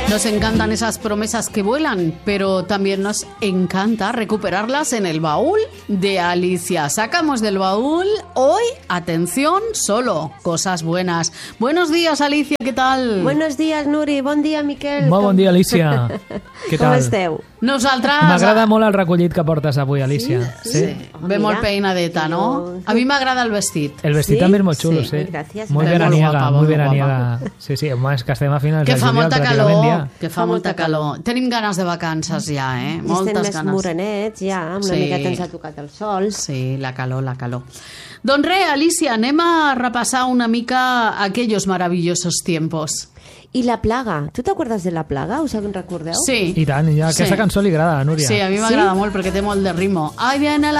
Nos encantan esas promesas que vuelan, pero también nos encanta recuperarlas en el baúl de Alicia. Sacamos del baúl hoy, atención, solo cosas buenas. Buenos días, Alicia, ¿qué tal? Buenos días, Nuri. Bon dia, Miquel. Molt bon dia, Alicia. Què tal? Com esteu? Nosaltres... M'agrada molt el recollit que portes avui, Alicia. Sí. Ve molt peinadeta, ¿no? A mi m'agrada el vestit. El vestit també és molt xulo, sí. Gràcies. Muy Molt veraniega, guapa, muy molt veraniega. Sí, sí, home, és que estem a finals Que de fa juliol, molta pràcticament calor, ja. que fa molta calor. Tenim ganes de vacances ja, I estem moltes més ganes. morenets ja, una miqueta ens ha tocat el sol. Sí, la calor, la calor. Doncs res, Alicia, anem a repassar una mica aquellos maravillosos tiempos. I la plaga. Tu t'acordes de la plaga? Us en recordeu? Sí. I tant, ja aquesta cançó li agrada a Núria. Sí, a mi m'agrada molt perquè té molt de ritmo. Ahí viene la